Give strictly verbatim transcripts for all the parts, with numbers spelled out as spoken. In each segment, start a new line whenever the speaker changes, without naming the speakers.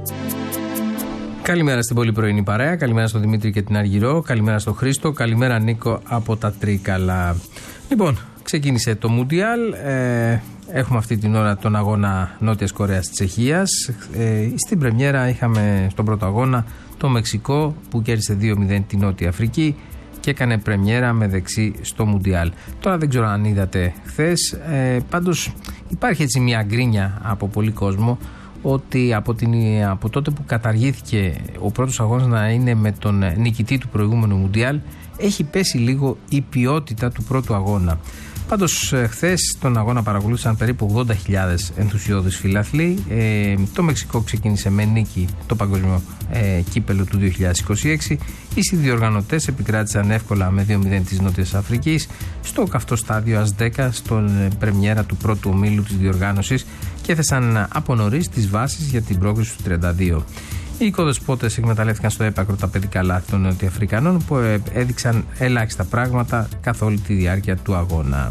Καλημέρα στην πολύ πρωινή παρέα, καλημέρα στον Δημήτρη και την Αργυρό, καλημέρα στον Χρήστο, καλημέρα Νίκο από τα Τρίκαλα. Λοιπόν, ξεκίνησε το Μουντιάλ, ε, έχουμε αυτή την ώρα τον αγώνα Νότιας Κορέας Τσεχίας. Ε, στην πρεμιέρα είχαμε στον πρώτο αγώνα το Μεξικό που κέρδισε δύο μηδέν την Νότια Αφρική και έκανε πρεμιέρα με δεξί στο Μουντιάλ. Τώρα δεν ξέρω αν είδατε χθες, ε, πάντως υπάρχει έτσι μια γκρίνια από πολύ κόσμο ότι από, την, από τότε που καταργήθηκε ο πρώτος αγώνας να είναι με τον νικητή του προηγούμενου Μουντιάλ, έχει πέσει λίγο η ποιότητα του πρώτου αγώνα. Πάντως χθες τον αγώνα παρακολούθησαν περίπου ογδόντα χιλιάδες ενθουσιώδεις φιλάθλοι. Ε, το Μεξικό ξεκίνησε με νίκη το παγκόσμιο ε, κύπελο του δύο χιλιάδες είκοσι έξι. Οι συνδιοργανωτές επικράτησαν εύκολα με δύο μηδέν της Νότιας Αφρικής στο καυτό στάδιο ΑΣ δέκα στον πρεμιέρα του πρώτου ομίλου της διοργάνωσης και έθεσαν από νωρίς τις βάσεις για την πρόκριση του τριάντα δύο. Οι οικοδεσπότες εκμεταλλεύτηκαν στο έπακρο τα παιδικά λάθη των Νοτιοαφρικανών που έδειξαν ελάχιστα πράγματα καθ' όλη τη διάρκεια του αγώνα.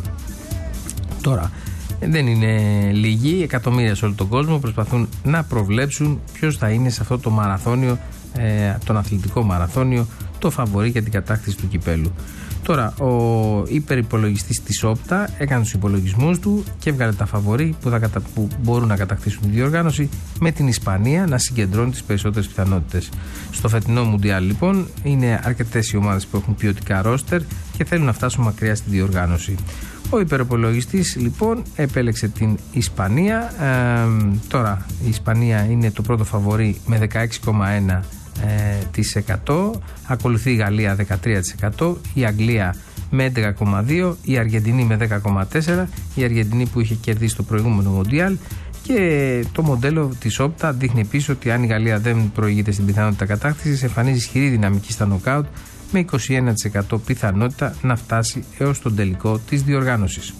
Τώρα, δεν είναι λίγοι, εκατομμύρια σε όλο τον κόσμο προσπαθούν να προβλέψουν ποιος θα είναι σε αυτό το μαραθώνιο, ε, τον αθλητικό μαραθώνιο, το φαβορί για την κατάκτηση του κυπέλου. Τώρα, ο υπερυπολογιστής της Όπτα έκανε τους υπολογισμούς του και έβγαλε τα φαβορί που, θα κατα... που μπορούν να κατακτήσουν τη διοργάνωση, με την Ισπανία να συγκεντρώνει τις περισσότερες πιθανότητες. Στο φετινό Μουντιάλ, λοιπόν, είναι αρκετές οι ομάδες που έχουν ποιοτικά ρόστερ και θέλουν να φτάσουν μακριά στη διοργάνωση. Ο υπερυπολογιστής, λοιπόν, επέλεξε την Ισπανία. Ε, τώρα, η Ισπανία είναι το πρώτο φαβορί με δεκαέξι κόμμα ένα τοις εκατό, ακολουθεί η Γαλλία δεκατρία τοις εκατό, η Αγγλία με έντεκα κόμμα δύο τοις εκατό, η Αργεντινή με δέκα κόμμα τέσσερα τοις εκατό, η Αργεντινή που είχε κερδίσει το προηγούμενο Μουντιάλ. Και το μοντέλο της Όπτα δείχνει επίσης ότι αν η Γαλλία δεν προηγείται στην πιθανότητα κατάκτησης, εμφανίζει ισχυρή δυναμική στα νοκάουτ με είκοσι ένα τοις εκατό πιθανότητα να φτάσει έως τον τελικό της διοργάνωσης.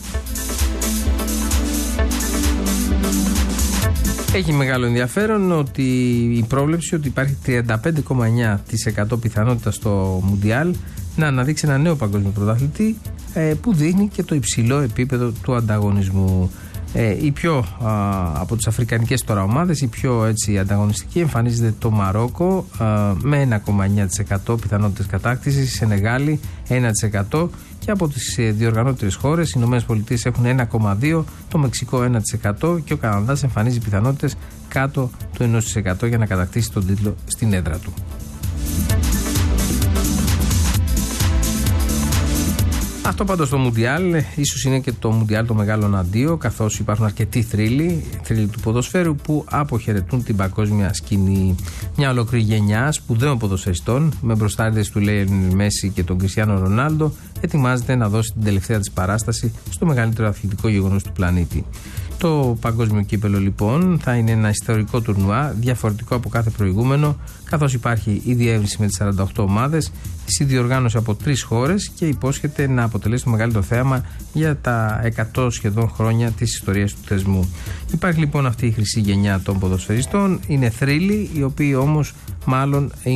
Έχει μεγάλο ενδιαφέρον ότι η πρόβλεψη ότι υπάρχει τριάντα πέντε κόμμα εννέα τοις εκατό πιθανότητα στο Μουντιάλ να αναδείξει ένα νέο παγκόσμιο πρωταθλητή ε, που δείχνει και το υψηλό επίπεδο του ανταγωνισμού. Ε, η πιο α, από τις αφρικανικές τώρα ομάδες, η πιο έτσι ανταγωνιστική εμφανίζεται το Μαρόκο α, με ένα κόμμα εννέα τοις εκατό πιθανότητες κατάκτησης, η Σενεγάλη ένα τοις εκατό και από τις διοργανώτερες χώρες οι Ηνωμένες Πολιτείες έχουν ένα κόμμα δύο τοις εκατό, το Μεξικό ένα τοις εκατό και ο Καναδάς εμφανίζει πιθανότητες κάτω του ένα τοις εκατό για να κατακτήσει τον τίτλο στην έδρα του. Αυτό πάντως στο Μουντιάλ ίσως είναι και το Μουντιάλ το μεγάλο αντίο, καθώς υπάρχουν αρκετοί θρύλοι, θρύλοι του ποδοσφαίρου που αποχαιρετούν την παγκόσμια σκηνή. Μια ολόκληρη γενιά σπουδαίων ποδοσφαιριστών με μπροστάριδες του Λιόνελ Μέση και τον Κριστιάνο Ρονάλντο ετοιμάζεται να δώσει την τελευταία της παράσταση στο μεγαλύτερο αθλητικό γεγονός του πλανήτη. Το παγκόσμιο κύπελο, λοιπόν, θα είναι ένα ιστορικό τουρνουά, διαφορετικό από κάθε προηγούμενο, καθώς υπάρχει η διεύρυνση με τις σαράντα οκτώ ομάδες, η συνδιοργάνωση από τρεις χώρες και υπόσχεται να αποτελέσει το μεγαλύτερο θέαμα για τα εκατό σχεδόν χρόνια της ιστορίας του θεσμού. Υπάρχει λοιπόν αυτή η χρυσή γενιά των ποδοσφαιριστών, είναι θρύλοι, οι οποίοι όμως μάλλον